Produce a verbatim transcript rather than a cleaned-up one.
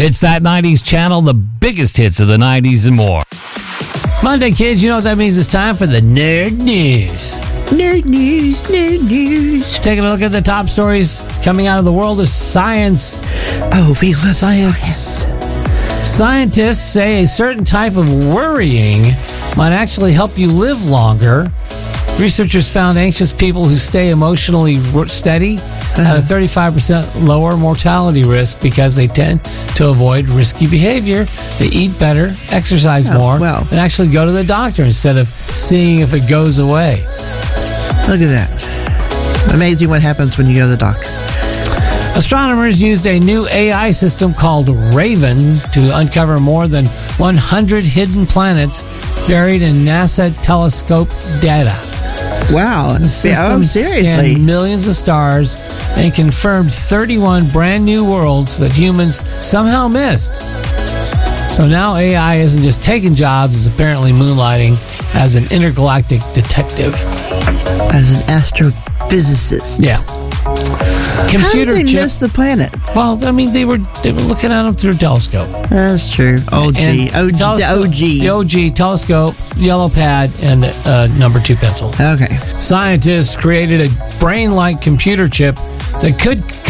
It's That nineties Channel, the biggest hits of the nineties and more. Monday, kids, you know what that means? It's time for the Nerd News. Nerd News, Nerd News. Taking a look at the top stories coming out of the world of science. Oh, we love Science. science. Scientists say a certain type of worrying might actually help you live longer. Researchers found anxious people who stay emotionally steady had a thirty-five percent lower mortality risk because they tend to avoid risky behavior. They eat better, exercise Oh, more, well. and actually go to the doctor instead of seeing if it goes away. Look at that. Amazing what happens when you go to the doctor. Astronomers used a new A I system called Raven to uncover more than one hundred hidden planets buried in NASA telescope data. Wow. The system Oh, seriously? scanned millions of stars and confirmed thirty-one brand new worlds that humans somehow missed. So now A I isn't just taking jobs, it's apparently moonlighting as an intergalactic detective. As an astrophysicist. Yeah. How Computer did they chip. miss the planet? Well, I mean, they were they were looking at them through a telescope. That's true. O G. And O G. The telescope- O G. The O G telescope, yellow pad, and uh, number two pencil. Okay. Scientists created a brain-like computer chip that could